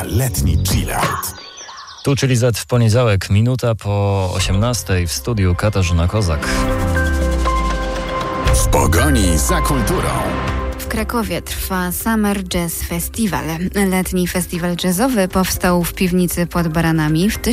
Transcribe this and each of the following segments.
na letni chillout. Tu czyli Z w poniedziałek, minuta po 18:00 w studiu Katarzyna Kozak. W pogoni za kulturą. W Krakowie trwa Summer Jazz Festival. Letni festiwal jazzowy powstał w piwnicy pod Baranami w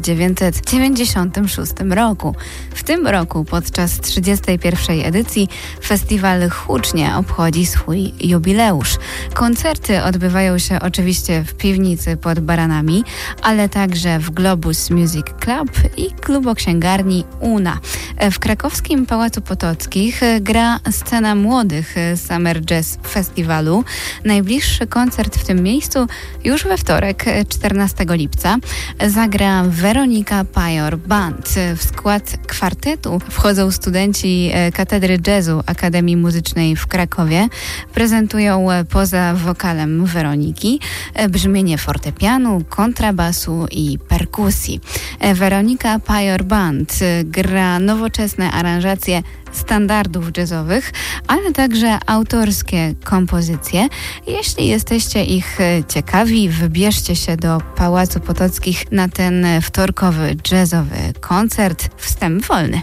1996 roku. W tym roku podczas 31. edycji festiwal hucznie obchodzi swój jubileusz. Koncerty odbywają się oczywiście w piwnicy pod Baranami, ale także w Globus Music Club i kluboksięgarni Una. W krakowskim Pałacu Potockich gra scena młodych Summer Jazz Festiwalu. Najbliższy koncert w tym miejscu już we wtorek, 14 lipca. Zagra Weronika Pajor Band. W skład kwartetu wchodzą studenci Katedry Jazzu Akademii Muzycznej w Krakowie. Prezentują poza wokalem Weroniki brzmienie fortepianu, kontrabasu i perkusji. Weronika Pajor Band gra nowoczesne aranżacje standardów jazzowych, ale także autorskie kompozycje. Jeśli jesteście ich ciekawi, wybierzcie się do Pałacu Potockich na ten wtorkowy jazzowy koncert. Wstęp wolny.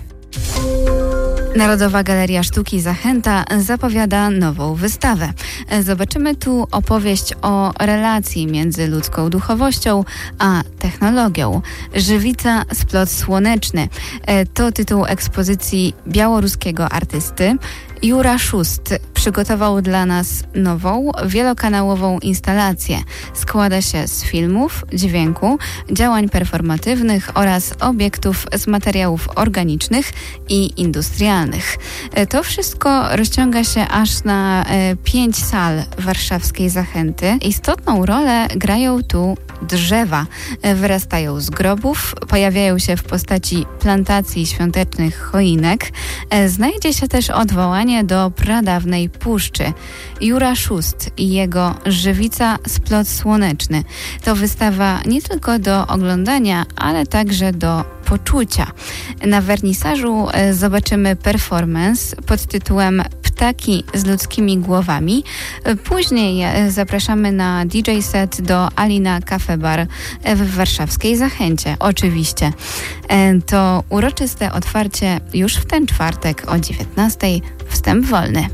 Narodowa Galeria Sztuki Zachęta zapowiada nową wystawę. Zobaczymy tu opowieść o relacji między ludzką duchowością a technologią. Żywica splot słoneczny to tytuł ekspozycji białoruskiego artysty. Jura Szust przygotował dla nas nową, wielokanałową instalację. Składa się z filmów, dźwięku, działań performatywnych oraz obiektów z materiałów organicznych i industrialnych. To wszystko rozciąga się aż na 5 sal warszawskiej Zachęty. Istotną rolę grają tu drzewa. Wyrastają z grobów, pojawiają się w postaci plantacji świątecznych choinek. Znajdzie się też odwołanie do pradawnej puszczy. Jura Szust i jego Żywica splot słoneczny. To wystawa nie tylko do oglądania, ale także do poczucia. Na wernisażu zobaczymy performance pod tytułem Ptaki z ludzkimi głowami. Później zapraszamy na DJ set do Alina Cafe Bar w warszawskiej Zachęcie. Oczywiście. To uroczyste otwarcie już w ten czwartek o 19:00. Wstęp wolny.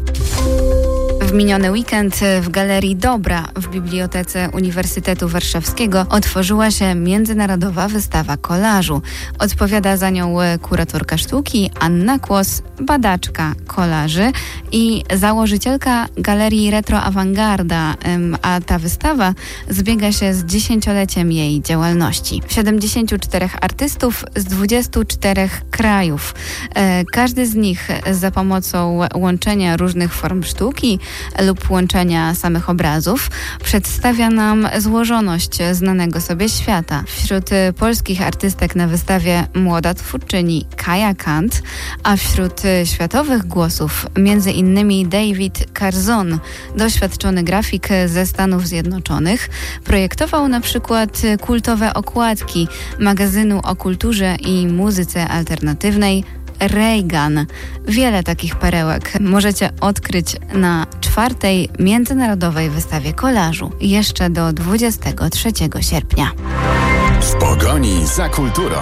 W miniony weekend w Galerii Dobra w Bibliotece Uniwersytetu Warszawskiego otworzyła się międzynarodowa wystawa kolażu. Odpowiada za nią kuratorka sztuki Anna Kłos, badaczka kolaży i założycielka Galerii Retro Awangarda, a ta wystawa zbiega się z 10-leciem jej działalności. 74 artystów z 24 krajów. Każdy z nich za pomocą łączenia różnych form sztuki lub łączenia samych obrazów przedstawia nam złożoność znanego sobie świata. Wśród polskich artystek na wystawie młoda twórczyni Kaja Kant, a wśród światowych głosów między innymi David Carzon, doświadczony grafik ze Stanów Zjednoczonych. Projektował na przykład kultowe okładki magazynu o kulturze i muzyce alternatywnej Reagan. Wiele takich perełek możecie odkryć na 4. Międzynarodowej Wystawie Kolażu jeszcze do 23 sierpnia. W pogoni za kulturą.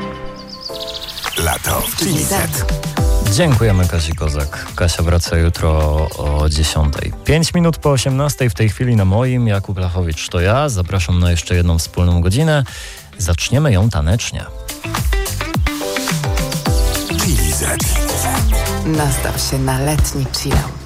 Lato w Chili Z. Dziękujemy Kasi Kozak. Kasia wraca jutro o 10:00. 5 minut po 18:00 w tej chwili na moim. Jakub Lachowicz to ja. Zapraszam na jeszcze jedną wspólną godzinę. Zaczniemy ją tanecznie. Chili Z. Nastaw się na letni chillout.